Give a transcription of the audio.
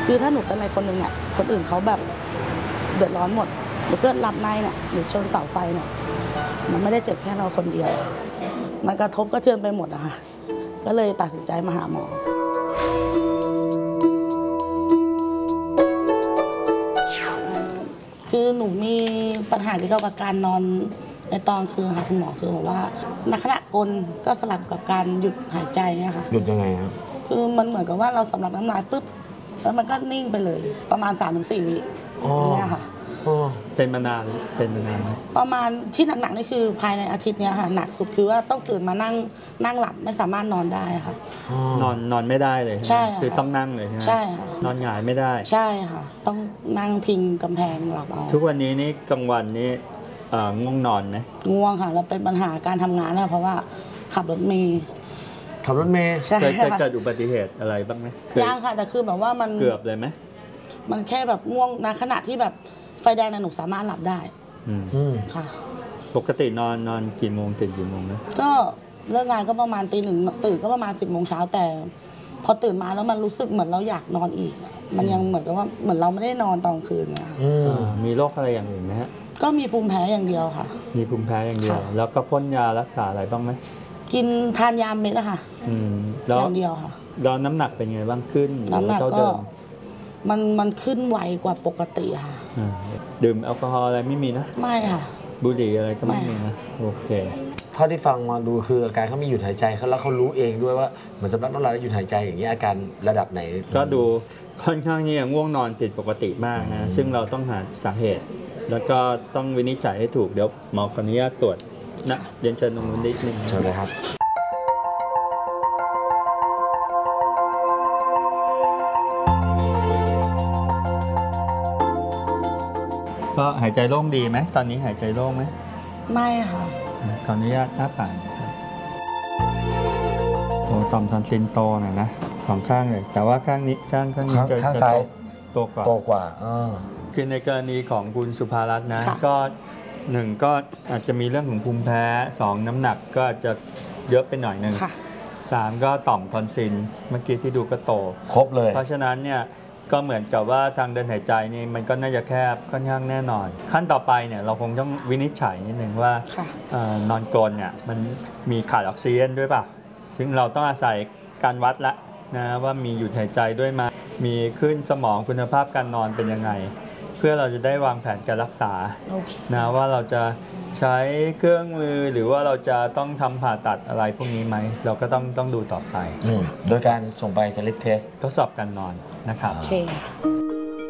คือถ้าหนูเป็นอะไรคนหนึ่งเนี่ยคนอื่นเขาแบบเดือดร้อนหมดหนูเกิดหลับในเนี่ยหรือชนเสาไฟเนี่ยมันไม่ได้เจ็บแค่เราคนเดียวมันกระทบกระเทือนไปหมดอะค่ะก็เลยตัดสินใจมาหาหมอคือหนูมีปัญหาเกี่ยวกับการนอนในตอนคืนค่ะคุณหมอคือบอกว่าในขณะกลก็สลับกับการหยุดหายใจเนี่ยค่ะหยุดยังไงครับคือมันเหมือนกับว่าเราสำลักน้ำลายปุ๊บแล้วมันก็นิ่งไปเลยประมาณ 3-4 วิเนี่ยค่ะเป็นมานานประมาณที่หนักๆนี่คือภายในอาทิตย์เนี้ยค่ะหนักสุดคือว่าต้องตื่นมานั่งหลับไม่สามารถนอนได้ค่ะนอนไม่ได้เลยใช่คือต้องนั่งเลยใช่ไหมใช่ค่ะนอนหงายไม่ได้ใช่ค่ะต้องนั่งพิงกำแพงหลับเอาทุกวันนี้นี่กลางวันนี่ง่วงนอนไหมง่วงค่ะแล้วเป็นปัญหาการทำงานนะเพราะว่าขับรถเมล์เคยเกิดอุบัติเหตุอะไรบ้างไหมยังค่ะแต่คือแบบว่ามันเกือบเลยไหมมันแค่แบบง่วงในขณะที่แบบไฟแดงหนูสามารถหลับได้ค่ะปกตินอนกี่โมงตื่นกี่โมงนะก็เลิกงานก็ประมาณตี 1ตื่นก็ประมาณ10 โมงเช้าแต่พอตื่นมาแล้วมันรู้สึกเหมือนเราอยากนอนอีกมันยังเหมือนกับว่าเหมือนเราไม่ได้นอนตอนคืนเนี่ยมีโรคอะไรอย่างอื่นไหมฮะก็มีภูมิแพ้อย่างเดียวค่ะมีภูมิแพ้อย่างเดียวแล้วก็พ่นยารักษาอะไรบ้างไหมกินทานยาเม็ดอะค่ะอย่างเดียวค่ะแล้วน้ำหนักเป็นไงบ้างขึ้นน้ำหนักก็มันขึ้นไวกว่าปกติค่ะดื่มแอลกอฮอล์อะไรไม่มีนะไม่ค่ะบุหรี่อะไรก็ไม่มีนะโอเคเท่าที่ฟังมาดูคืออาการเขามีหยุดหายใจแล้วเขารู้เองด้วยว่าเหมือนสำลักน้ำลายแล้วหยุดหายใจอย่างนี้อาการระดับไหนก็ดูค่อนข้างนี่ง่วงนอนผิดปกติมากนะซึ่งเราต้องหาสาเหตุแล้วก็ต้องวินิจฉัยให้ถูกเดี๋ยวหมอขออนุญาตตรวจนะเรียนเชิญตรงนู้นนิดนึงเชิญเลยครับก็หายใจโล่งดีไหมตอนนี้หายใจโล่งไหมไม่ค่ะขออนุญาตอ้าปากโอ้ต่อมทอนซิลโตหน่อยนะสองข้างเลยแต่ว่าข้างนี้ข้างนี้จะข้างซ้ายโตกว่าคือในกรณีของคุณสุภารัตน์นะก็1ก็อาจจะมีเรื่องของภูมิแพ้2น้ำหนักก็จะเยอะไปหน่อยนึง3ก็ต่อมทอนซิลเมื่อกี้ที่ดูก็โตครบเลยเพราะฉะนั้นเนี่ยก็เหมือนกับว่าทางเดินหายใจนี่มันก็น่าจะแคบค่อนข้างแน่นอนขั้นต่อไปเนี่ยเราคงต้องวินิจฉัยนิดนึงว่านอนกรนเนี่ยมันมีขาดออกซิเจนด้วยป่ะซึ่งเราต้องอาศัยการวัดละนะว่ามีหยุดหายใจด้วยมามีขึ้นสมองคุณภาพการนอนเป็นยังไงเพื่อเราจะได้วางแผนการรักษานะว่าเราจะใช้เครื่องมือหรือว่าเราจะต้องทำผ่าตัดอะไรพวกนี้ไหมเราก็ต้องดูต่อไปโดยการส่งไป Sleep Test ทดสอบการนอนนะครับโอเค